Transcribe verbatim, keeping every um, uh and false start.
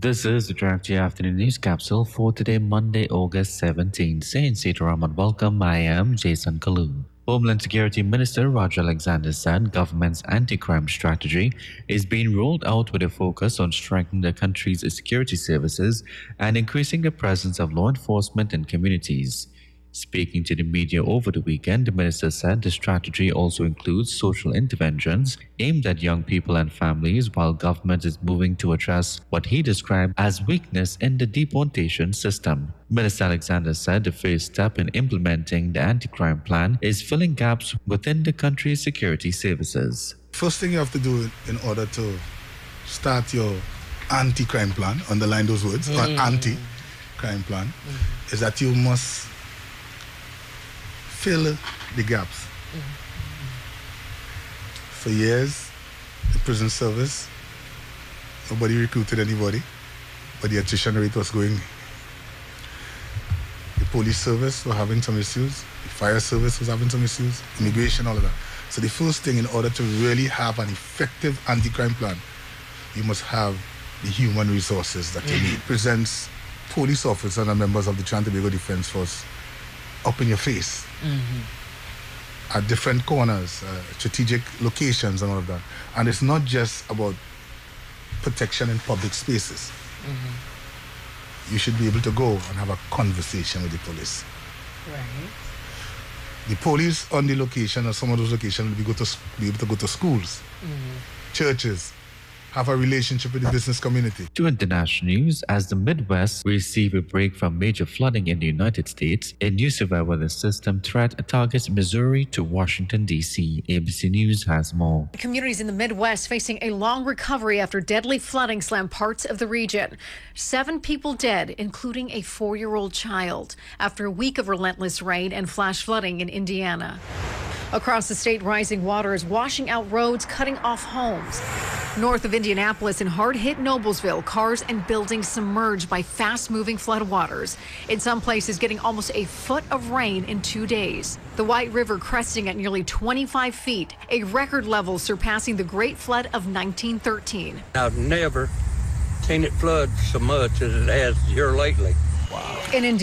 This is the Direct Afternoon News Capsule for today, Monday, August seventeenth. Saying Sitaram, welcome. I am Jason Kalu. Homeland Security Minister Roger Alexander said government's anti-crime strategy is being rolled out with a focus on strengthening the country's security services and increasing the presence of law enforcement in communities. Speaking to the media over the weekend, the minister said the strategy also includes social interventions aimed at young people and families, while government is moving to address what he described as weakness in the deportation system. Minister Alexander said the first step in implementing the anti-crime plan is filling gaps within the country's security services. First thing you have to do in order to start your anti-crime plan, underline those words, mm. or anti-crime plan, mm. is that you must fill the gaps. Mm-hmm. For years, the prison service, nobody recruited anybody, but the attrition rate was going. The police service was having some issues, the fire service was having some issues, immigration, all of that. So the first thing, in order to really have an effective anti-crime plan, you must have the human resources that mm-hmm. you need. It presents police officers and members of the Trinidad and Tobago Defence Force up in your face, mm-hmm. at different corners, uh, strategic locations and all of that. And it's not just about protection in public spaces. Mm-hmm. You should be able to go and have a conversation with the police. Right. The police on the location, or some of those locations, will be, go to, be able to go to schools, mm-hmm. churches, have a relationship with the business community. To international news, as the Midwest receive a break from major flooding in the United States, a new severe weather system threat targets Missouri to Washington, D C A B C News has more. Communities in the Midwest facing a long recovery after deadly flooding slammed parts of the region. Seven people dead, including a four-year-old child, after a week of relentless rain and flash flooding in Indiana. Across the state, rising water is washing out roads, cutting off homes. North of Indianapolis and hard-hit Noblesville, cars and buildings submerged by fast-moving floodwaters. In some places, getting almost a foot of rain in two days. The White River cresting at nearly twenty-five feet, a record level surpassing the Great Flood of nineteen thirteen. I've never seen it flood so much as it has here lately. Wow. In Indiana,